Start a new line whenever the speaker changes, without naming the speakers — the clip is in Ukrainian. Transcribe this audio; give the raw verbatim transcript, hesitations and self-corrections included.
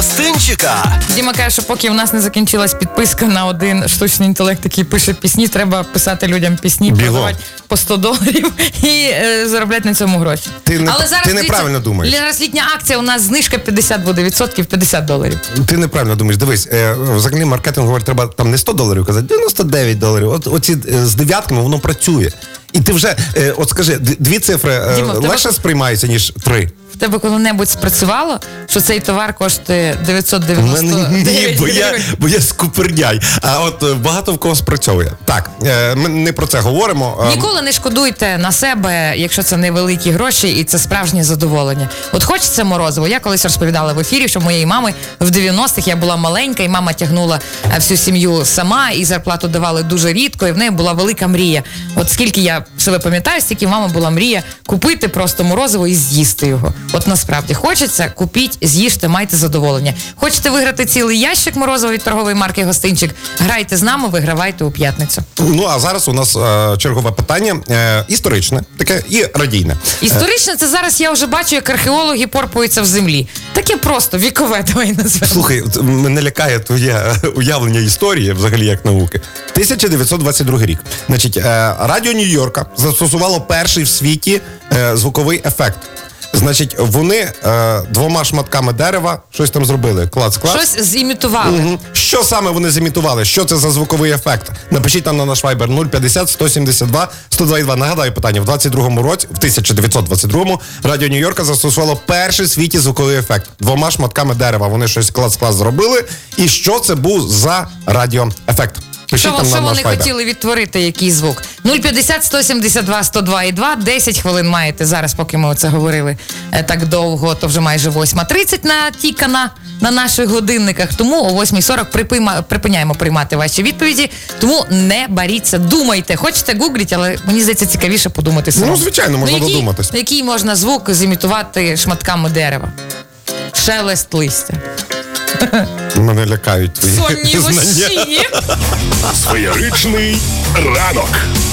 Гостинчика.
Діма каже, що поки в нас не закінчилась підписка на один штучний інтелект, який пише пісні, треба писати людям пісні,
Бігом.
продавати по сто доларів і е, заробляти на цьому гроші.
Ти не-
Але зараз,
ти
дивіться,
неправильно думаєш.
Зараз літня акція, у нас знижка п'ятдесят буде відсотків, п'ятдесят доларів.
Ти неправильно думаєш. Дивись, е, взагалі маркетинг говорить, треба там не сто доларів казати, дев'яносто дев'ять доларів. От оці е, з дев'ятками воно працює. І ти вже, е, от скажи, д- дві цифри е,
Діма, в тебе-
легше сприймаються, ніж три.
В тебе коли-небудь спрацювало, що цей товар коштує дев'ятсот
У
дев'яносто
мене
дев'ять
ні, бо я,
гривень?
бо я скупердяй. А от е, багато в кого спрацьовує. Так, е, ми не про це говоримо. Е,
Ніколи не шкодуйте на себе, якщо це невеликі гроші і це справжнє задоволення. От хочеться морозиво. Я колись розповідала в ефірі, що в моєї мами в дев'яностих я була маленька, і мама тягнула е, всю сім'ю сама, і зарплату давали дуже рідко, і в неї була велика мрія. От скільки я себе пам'ятаю, стільки в мами була мрія купити просто морозиво і з'їсти його. От насправді хочеться, купіть, з'їжте, майте задоволення. Хочете виграти цілий ящик морозива від торгової марки «Гостинчик», грайте з нами, вигравайте у п'ятницю.
Ну, а зараз у нас е, чергове питання. Е, історичне, таке і радійне.
Історично це зараз я вже бачу, як археологи порпуються в землі. Таке просто вікове, давай назвемо.
Слухай, от мене лякає твоє уявлення історії, взагалі як науки. тисяча дев'ятсот двадцять другий рік. Значить, е, радіо Нью-Йорка застосувало перший в світі е, звуковий ефект. Значить, вони е, двома шматками дерева щось там зробили. Клац-клац.
Щось зімітували.
Мгм. Що саме вони зімітували? Що це за звуковий ефект? Напишіть там на наш вайбер нуль п'ятдесят сто сімдесят два сто два два. Нагадаю питання. В двадцять другому році, в тисяча дев'ятсот двадцять другому, радіо Нью-Йорка застосувало перший в світі звуковий ефект. Двома шматками дерева вони щось клац-клац зробили. І що це був за радіоефект? Пишіть
Що,
там
що
на наш
вони
вайбер.
хотіли відтворити, який звук? нуль п'ятдесят сто сімдесят два сто два і два. десять хвилин маєте зараз, поки ми оце говорили е, так довго, то вже майже восьма тридцять натікана на наших годинниках. Тому о восьмій сорок припима, припиняємо приймати ваші відповіді. Тому не баріться, думайте. Хочете гугліть, але мені здається цікавіше подумати самому.
Ну, звичайно, можна
який,
додуматись.
Який можна звук зімітувати шматками дерева? Шелест листя.
Мене лякають твої
Сонні
знання.
лощині.
Феєричний ранок.